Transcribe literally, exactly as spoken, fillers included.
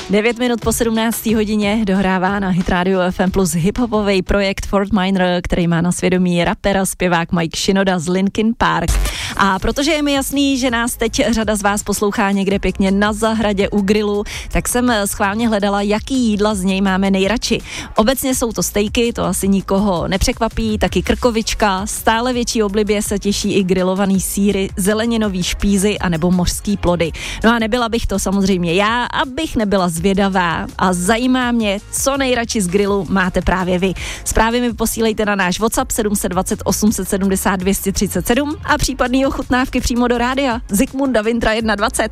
devět minut po sedmnácté hodině dohrává na Hit Radio F M plus hiphopový projekt Fort Minor, který má na svědomí rapper a zpěvák Mike Shinoda z Linkin Park. A protože je mi jasný, že nás teď řada z vás poslouchá někde pěkně na zahradě u grilu, tak jsem schválně hledala, jaký jídla z něj máme nejradši. Obecně jsou to stejky, to asi nikoho nepřekvapí, taky krkovička, stále větší oblibě se těší i grilovaný sýry, zeleninový špízy a nebo mořský plody. No a nebyla bych to samozřejmě já, abych nebyla zvědavá a zajímá mě, co nejradši z grilu máte právě vy. Zprávy mi posílejte na náš WhatsApp sedm set dvacet osm set sedmdesát dvě stě třicet sedm a případný ochutnávky přímo do rádia. Zikmunda Wintra dvacet jedna.